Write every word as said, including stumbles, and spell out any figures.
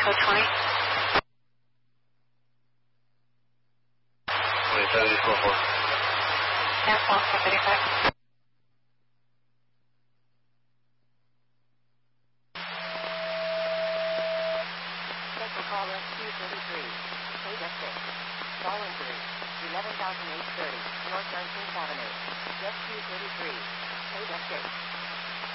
Echo twenty. twenty-seven, four four. Cancel, ten thirty-five. Call rescue thirty-three. Page F six. Fall injury. eleven thousand eight hundred thirty. North nineteenth Avenue. Rescue thirty-three. Page F six.